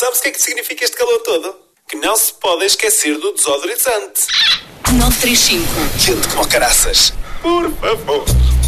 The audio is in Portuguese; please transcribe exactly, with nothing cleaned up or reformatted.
Sabes o que é que significa este calor todo? Que não se pode esquecer do desodorizante. nove três cinco. Quente como caraças. Por favor.